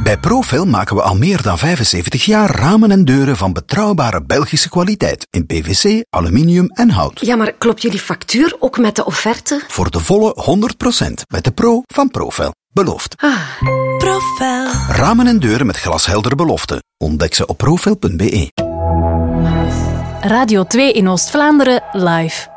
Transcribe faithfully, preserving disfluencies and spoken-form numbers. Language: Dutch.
Bij Profil maken we al meer dan vijfenzeventig jaar ramen en deuren van betrouwbare Belgische kwaliteit. In P V C, aluminium en hout. Ja, maar klopt jullie factuur ook met de offerte? Voor de volle honderd procent met de Pro van Profil. Beloofd. Ah. Profil. Ramen en deuren met glasheldere beloften. Ontdek ze op profil punt be. Radio twee in Oost-Vlaanderen live.